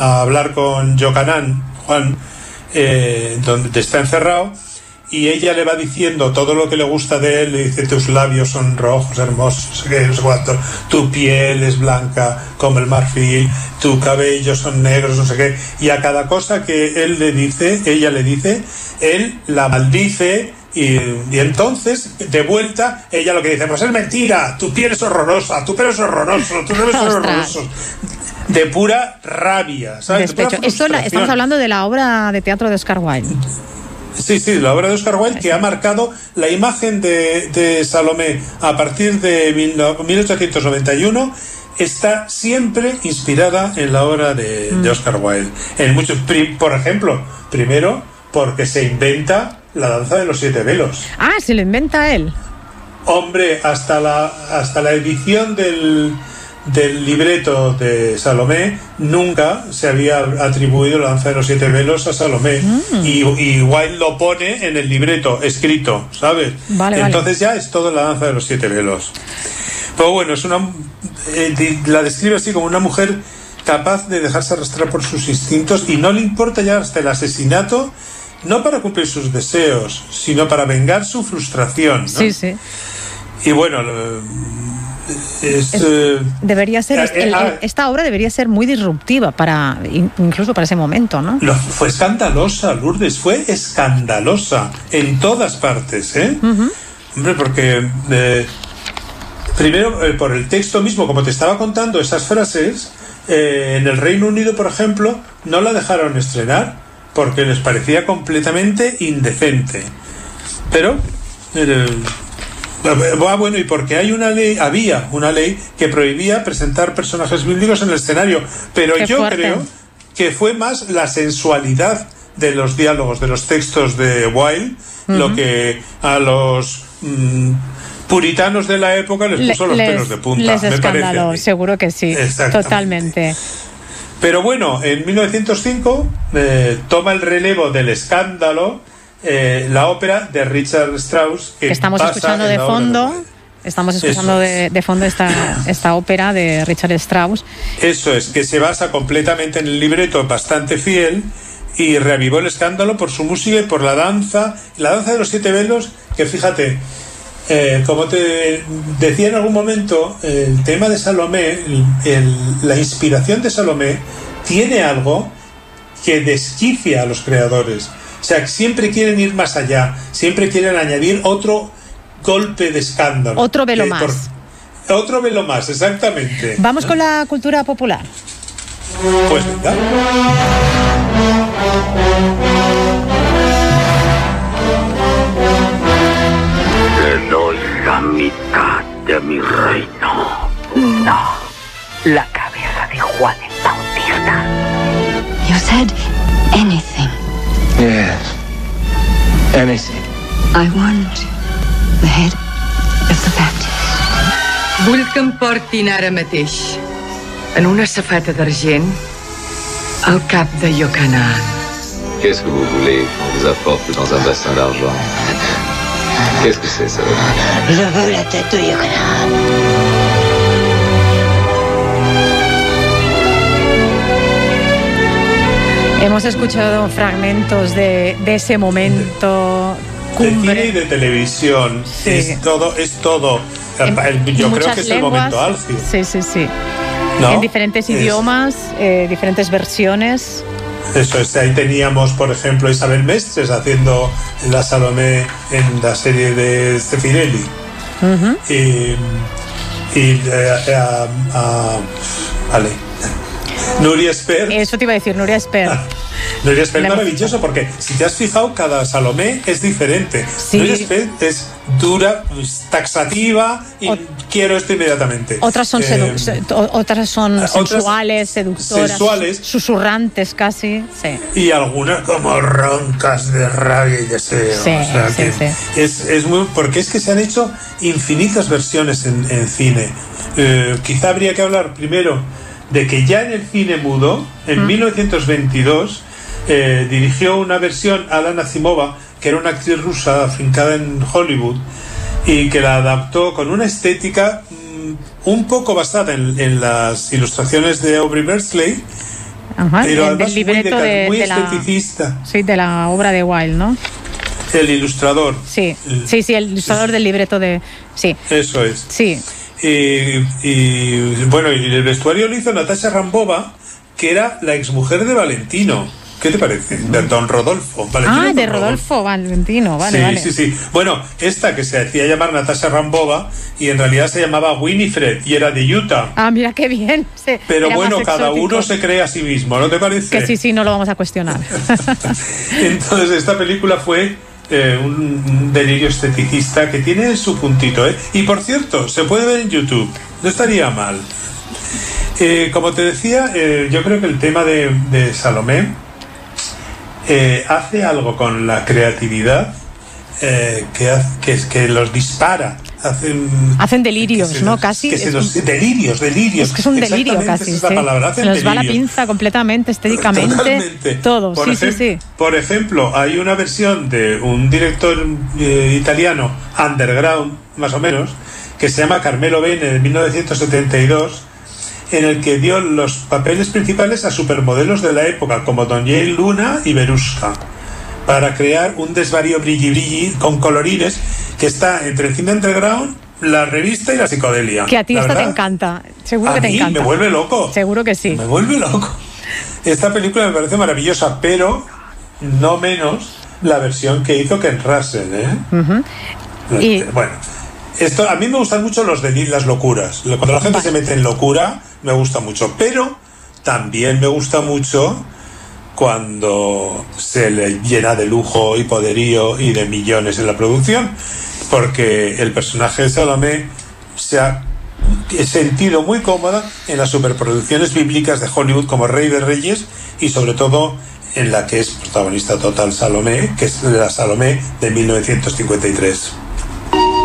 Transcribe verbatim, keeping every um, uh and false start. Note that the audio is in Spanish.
a hablar con Yocanan, Juan, eh, donde está encerrado, y ella le va diciendo todo lo que le gusta de él. Le dice: tus labios son rojos, hermosos, no sé qué, no sé cuánto, tu piel es blanca como el marfil, tu cabello son negros, no sé qué. Y a cada cosa que él le dice, ella le dice, él la maldice. Y, y entonces, de vuelta, ella lo que dice: pues es mentira, tu piel es horrorosa, tu pelo es horroroso, tus labios son horrorosos. De pura rabia, ¿sabes? De pura Esto la, estamos hablando de la obra de teatro de Oscar Wilde. Sí, sí, la obra de Oscar Wilde, que ha marcado la imagen de, de Salomé a partir de mil ochocientos noventa y uno. Está siempre inspirada en la obra de, mm. de Oscar Wilde. En muchos, por ejemplo, primero porque se inventa la danza de los siete velos. Ah, se lo inventa él. Hombre, hasta la hasta la edición del del libreto de Salomé nunca se había atribuido la danza de los siete velos a Salomé. mm. y, y Wilde lo pone en el libreto escrito, ¿sabes? Vale, entonces vale. Ya es todo la danza de los siete velos. Pero bueno, es una eh, la describe así como una mujer capaz de dejarse arrastrar por sus instintos y no le importa ya hasta el asesinato, no para cumplir sus deseos, sino para vengar su frustración, ¿no? Sí, sí. Y bueno, es, es, eh, debería ser eh, el, eh, el, esta obra debería ser muy disruptiva para incluso para ese momento, ¿no? Lo, fue escandalosa, Lourdes, fue escandalosa en todas partes, ¿eh? Uh-huh. Hombre, porque eh, primero eh, por el texto mismo, como te estaba contando, esas frases eh, en el Reino Unido, por ejemplo, no la dejaron estrenar porque les parecía completamente indecente. Pero eh, Ah, bueno, y porque hay una ley, había una ley que prohibía presentar personajes bíblicos en el escenario, pero Qué yo fuerte. creo que fue más la sensualidad de los diálogos, de los textos de Wilde, uh-huh. lo que a los mmm, puritanos de la época les puso Le, los les, pelos de punta. Les me escandaló, parece seguro que sí, totalmente. Pero bueno, en mil novecientos cinco eh, toma el relevo del escándalo Eh, la ópera de Richard Strauss, que, que estamos escuchando de fondo de estamos escuchando de, de fondo esta, esta ópera de Richard Strauss. Eso es, que se basa completamente en el libreto, bastante fiel, y reavivó el escándalo por su música y por la danza la danza de los siete velos, que fíjate, eh, como te decía en algún momento, el tema de Salomé, el, el, la inspiración de Salomé tiene algo que desquicia a los creadores. O sea, siempre quieren ir más allá, siempre quieren añadir otro golpe de escándalo. Otro velo eh, más. Por, otro velo más, exactamente. Vamos con la cultura popular. Pues venga. Te doy la mitad de mi reino. No, la cabeza de Juan el Bautista. You said anything. Yes. Anything. I want the head of the Baptist. Vull que em portin ara mateix, en una safata d'argent, al cap de Yocanan. Qu'est-ce que vous voulez qu'on vous apporte dans un bassin d'argent? Qu'est-ce que c'est, ça? Je veux la tête de Yocanan. Hemos escuchado fragmentos de, de ese momento cumbre. De cine y de televisión. Sí. Es todo, es todo. En, Yo creo que es lenguas, el momento álgido. Sí, sí, sí. ¿No? En diferentes es... idiomas, eh, diferentes versiones. Eso es, ahí teníamos, por ejemplo, a Isabel Mestres haciendo la Salomé en la serie de Zeffirelli. Uh-huh. Y, y eh, a, a, vale. Nuria Espert. Eso te iba a decir, Nuria Espert. Ah, Nuria Espert, maravilloso, porque si te has fijado, cada Salomé es diferente. Sí. Nuria Espert es dura, taxativa y o, quiero esto inmediatamente. Otras son, eh, sedu- otras son otras sensuales, seductoras, sensuales, susurrantes casi. Sí. Y algunas como roncas de rabia y deseo. Sí, o sea, sí, que sí. Es, es muy, porque es que se han hecho infinitas versiones en, en cine. Eh, quizá habría que hablar primero de que ya en el cine mudo, en ¿Mm? mil novecientos veintidós, eh, dirigió una versión Alan Azimova, que era una actriz rusa afincada en Hollywood, y que la adaptó con una estética mmm, un poco basada en, en las ilustraciones de Aubrey Beardsley, Ajá, pero el, además del libreto muy, de, de, muy de la, esteticista. Sí, de la obra de Wilde, ¿no? El ilustrador. Sí, el, sí, sí, el ilustrador sí. del libreto de... Sí. Eso es. Sí. Y, y bueno, y el vestuario lo hizo Natasha Rambova, que era la exmujer de Valentino. ¿Qué te parece? De Don Rodolfo. Valentino Ah, de Don Rodolfo Valentino, vale, sí, vale. Sí, sí, bueno, esta que se hacía llamar Natasha Rambova y en realidad se llamaba Winifred y era de Utah. Ah, mira qué bien. Sí, pero bueno, cada exótico. Uno se cree a sí mismo, ¿no te parece? Que sí, sí, no lo vamos a cuestionar. Entonces esta película fue eh, un, un delirio esteticista que tiene su puntito, ¿eh? Y por cierto, se puede ver en YouTube, no estaría mal. Eh, como te decía, eh, yo creo que el tema de, de Salomé Eh, hace algo con la creatividad eh, que, hace, que, que los dispara. Hacen, hacen delirios, ¿no? Los, casi. Que los, un, delirios, delirios. Es que es un delirio casi. Es la sí. palabra. Se nos delirios. Va la pinza completamente, estéticamente. Totalmente. Todo. Por, sí, ejem- sí, sí. por ejemplo, hay una versión de un director eh, italiano, underground, más o menos, que se llama Carmelo Bene, de mil novecientos setenta y dos, en el que dio los papeles principales a supermodelos de la época, como Don Jane Luna y Veruska, para crear un desvarío brilli brilli con colorines que está entre el cine underground, la revista y la psicodelia. Que a ti esta verdad, te encanta, seguro a que te mí encanta. Me vuelve loco. Seguro que sí. Me vuelve loco. Esta película me parece maravillosa, pero no menos la versión que hizo Ken Russell, ¿eh? Uh-huh. Y... Bueno, esto, a mí me gustan mucho los de las locuras. Cuando la gente vale. se mete en locura, me gusta mucho. Pero también me gusta mucho cuando se le llena de lujo y poderío y de millones en la producción. Porque el personaje de Salomé se ha sentido muy cómoda en las superproducciones bíblicas de Hollywood como Rey de Reyes y sobre todo en la que es protagonista total Salomé, que es la Salomé de mil novecientos cincuenta y tres.